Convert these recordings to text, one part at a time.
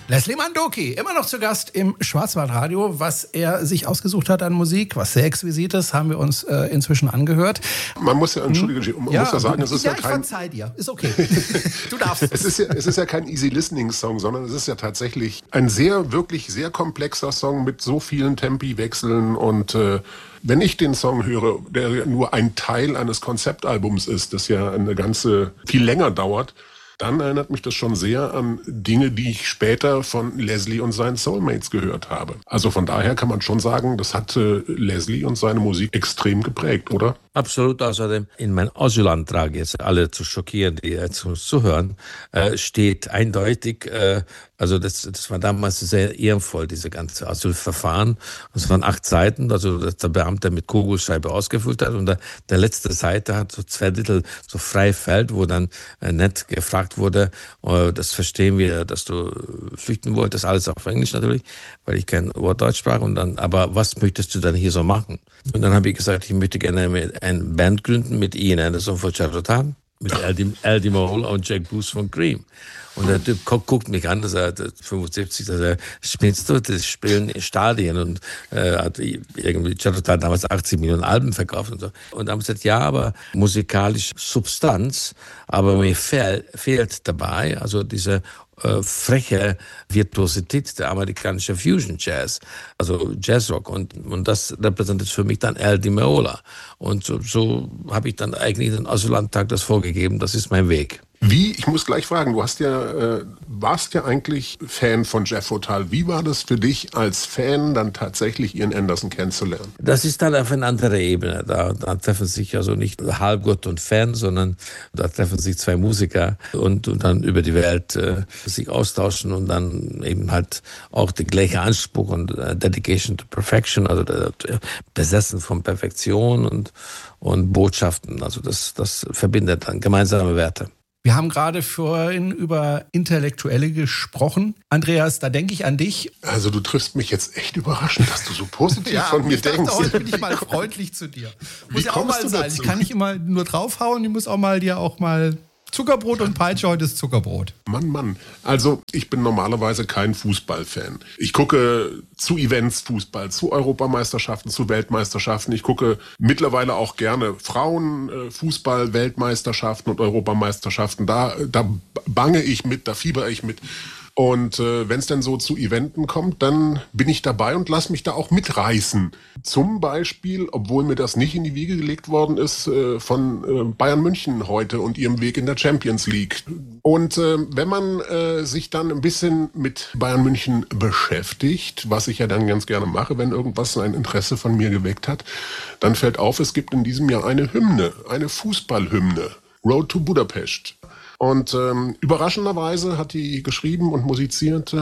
Leslie Mandoki, immer noch zu Gast im Schwarzwaldradio. Was er sich ausgesucht hat an Musik, was sehr Exquisites, haben wir uns inzwischen angehört. Man muss ja, entschuldige, muss ja sagen, es ist ja ich kein... verzeih dir, ist okay. Du darfst. Es ist ja kein Easy-Listening-Song, sondern es ist ja tatsächlich ein wirklich sehr komplexer Song mit so vielen Tempi-Wechseln und wenn ich den Song höre, der nur ein Teil eines Konzeptalbums ist, das ja viel länger dauert, dann erinnert mich das schon sehr an Dinge, die ich später von Leslie und seinen Soulmates gehört habe. Also von daher kann man schon sagen, das hat Leslie und seine Musik extrem geprägt, oder? Absolut. Außerdem in meinem Asylantrag, jetzt alle zu schockieren, die jetzt uns zuhören, steht eindeutig, also das war damals sehr ehrenvoll, diese ganze Asylverfahren. Es waren 8 Seiten, also dass der Beamte mit Kugelschreiber ausgefüllt hat und der letzte Seite hat so 2 Drittel so frei Feld, wo dann nett gefragt wurde, das verstehen wir, dass du flüchten wolltest, alles auf Englisch natürlich, weil ich kein Wort Deutsch sprach und dann, aber was möchtest du dann hier so machen? Und dann habe ich gesagt, ich möchte gerne eine Band gründen mit Ian Anderson von Charotan, mit Al Di Meola und Jack Bruce von Cream. Und der Typ guckt mich an, der sagt, 75, spielst du, das spielen in Stadien und hat irgendwie Charotan damals 80 Millionen Alben verkauft und so. Und dann haben sie gesagt, ja, aber musikalisch Substanz, aber mir fehlt dabei, also diese freche Virtuosität der amerikanischen Fusion Jazz, also Jazzrock und das repräsentiert für mich dann Al Di Meola. Und so habe ich dann eigentlich den Asylantrag das vorgegeben, das ist mein Weg. Wie? Ich muss gleich fragen, du warst ja eigentlich Fan von Jethro Tull. Wie war das für dich als Fan, dann tatsächlich Ian Anderson kennenzulernen? Das ist dann auf eine andere Ebene. Da treffen sich also nicht Halbgott und Fan, sondern da treffen sich 2 Musiker und dann über die Welt sich austauschen und dann eben halt auch der gleiche Anspruch und Dedication to Perfection, also besessen von Perfektion und Botschaften. Also das verbindet dann gemeinsame Werte. Wir haben gerade vorhin über Intellektuelle gesprochen. Andreas, da denke ich an dich. Also du triffst mich jetzt echt überraschend, dass du so positiv von mir denkst. Heute bin ich mal freundlich zu dir. Muss ja auch mal sein. Dazu? Ich kann nicht immer nur draufhauen, ich muss auch mal Zuckerbrot und Peitsche, heute ist Zuckerbrot. Mann. Also ich bin normalerweise kein Fußballfan. Ich gucke zu Events Fußball, zu Europameisterschaften, zu Weltmeisterschaften. Ich gucke mittlerweile auch gerne Frauenfußball, Weltmeisterschaften und Europameisterschaften. Da bange ich mit, da fieber ich mit. Und wenn es dann so zu Eventen kommt, dann bin ich dabei und lasse mich da auch mitreißen. Zum Beispiel, obwohl mir das nicht in die Wiege gelegt worden ist, von Bayern München heute und ihrem Weg in der Champions League. Und wenn man sich dann ein bisschen mit Bayern München beschäftigt, was ich ja dann ganz gerne mache, wenn irgendwas ein Interesse von mir geweckt hat, dann fällt auf, es gibt in diesem Jahr eine Hymne, eine Fußballhymne, Road to Budapest. Und überraschenderweise hat die geschrieben und musiziert,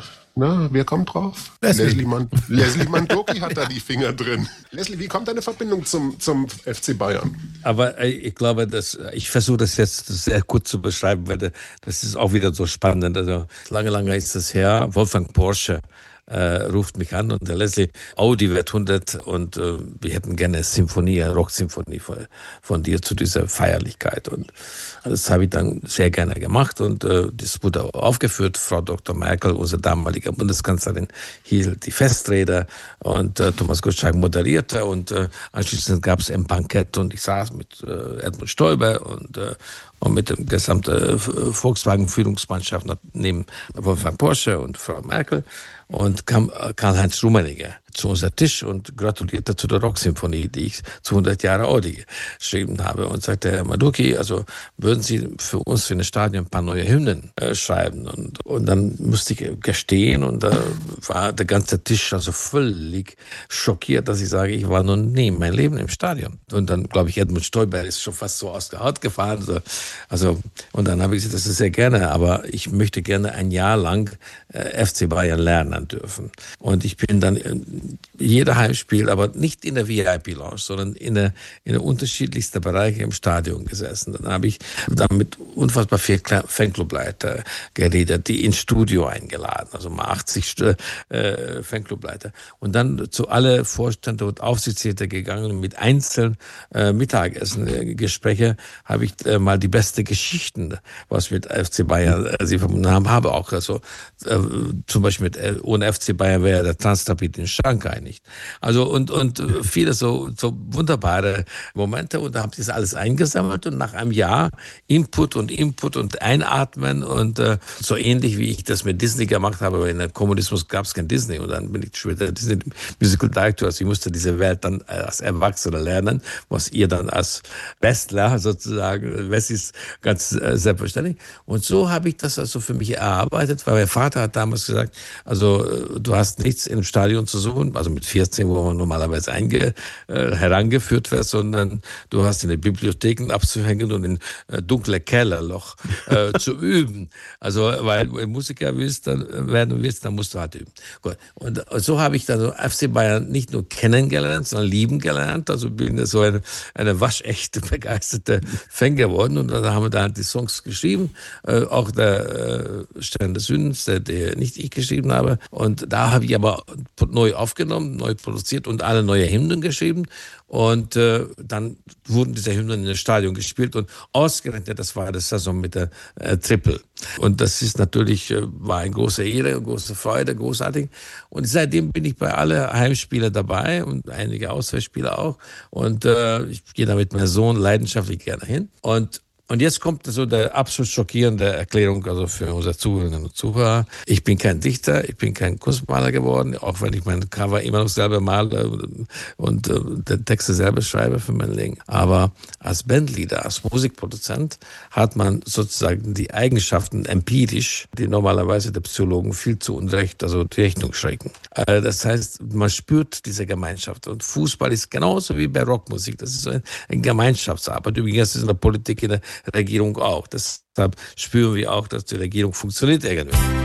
wer kommt drauf? Leslie Mandoki hat da die Finger drin. Leslie, wie kommt deine Verbindung zum FC Bayern? Aber ich glaube, ich versuche das jetzt sehr kurz zu beschreiben, weil das ist auch wieder so spannend. Also lange ist das her. Wolfgang Porsche ruft mich an und der Leslie, Audi wird 100 und wir hätten gerne eine Rocksymphonie von dir zu dieser Feierlichkeit. Und das habe ich dann sehr gerne gemacht und das wurde aufgeführt. Frau Dr. Merkel, unsere damalige Bundeskanzlerin, hielt die Festrede und Thomas Gottschalk moderierte und anschließend gab es ein Bankett und ich saß mit Edmund Stoiber und mit der gesamten Volkswagen-Führungsmannschaft neben Wolfgang Porsche und Frau Merkel und kam Karl-Heinz Rummenigge zu unserem Tisch und gratulierte zu der Rocksymphonie, die ich zu 100 Jahre Audi geschrieben habe und sagte, Herr Mandoki, also würden Sie für uns für ein Stadion ein paar neue Hymnen schreiben und dann musste ich gestehen und da war der ganze Tisch also völlig schockiert, dass ich sage, ich war noch nie in meinem Leben im Stadion und dann glaube ich, Edmund Stoiber ist schon fast so aus der Haut gefahren, also und dann habe ich gesagt, das ist sehr gerne, aber ich möchte gerne ein Jahr lang FC Bayern lernen dürfen und ich bin dann jeder Heimspiel, aber nicht in der VIP-Lounge, sondern in der unterschiedlichsten Bereiche im Stadion gesessen. Dann habe ich mit unfassbar viel Fanclubleiter geredet, die ins Studio eingeladen, also mal 80 Fanclubleiter. Und dann zu alle Vorstände und Aufsichtsräte gegangen mit einzelnen Mittagessen-Gespräche, habe ich mal die beste Geschichten, was mit FC Bayern sie verbunden haben, habe auch. Also zum Beispiel ohne FC Bayern wäre der Transrapid in Shanghai nicht. Also und viele so wunderbare Momente, und da habe ich das alles eingesammelt, und nach einem Jahr Input und Einatmen und so ähnlich wie ich das mit Disney gemacht habe, weil in der Kommunismus gab es kein Disney, und dann bin ich später Disney Musical Director, also ich musste diese Welt dann als Erwachsener lernen, was ihr dann als Westler sozusagen, Wessis ganz selbstverständlich. Und so habe ich das also für mich erarbeitet, weil mein Vater hat damals gesagt, also du hast nichts im Stadion zu suchen, also mit 14, wo man normalerweise herangeführt wird, sondern du hast in den Bibliotheken abzuhängen und in dunkle Kellerloch zu üben. Also weil du Musiker werden willst, dann musst du halt üben. Gut. Und so habe ich dann so FC Bayern nicht nur kennengelernt, sondern lieben gelernt. Also bin so eine waschechte, begeisterte Fan geworden, und dann haben wir da die Songs geschrieben, auch der Stern des Südens, der nicht ich geschrieben habe. Und da habe ich aber neu aufgenommen, neu produziert und alle neue Hymnen geschrieben. Und dann wurden diese Hymnen in das Stadion gespielt, und ausgerechnet, das war das Saison mit der Triple. Und das ist natürlich, war eine große Ehre, eine große Freude, großartig. Und seitdem bin ich bei allen Heimspielen dabei und einige Auswärtsspiele auch. Und ich gehe da mit meinem Sohn leidenschaftlich gerne hin. Und jetzt kommt so der absolut schockierende Erklärung, also für unsere Zuhörerinnen und Zuhörer. Ich bin kein Dichter, ich bin kein Kunstmaler geworden, auch wenn ich mein Cover immer noch selber male und die Texte selber schreibe für mein Leben. Aber als Bandleader, als Musikproduzent hat man sozusagen die Eigenschaften empirisch, die normalerweise der Psychologen viel zu Unrecht, also die Rechnung schrecken. Das heißt, man spürt diese Gemeinschaft. Und Fußball ist genauso wie bei Rockmusik. Das ist so eine Gemeinschaftsarbeit. Übrigens ist es in der Politik, in der Regierung auch. Deshalb spüren wir auch, dass die Regierung funktioniert irgendwie.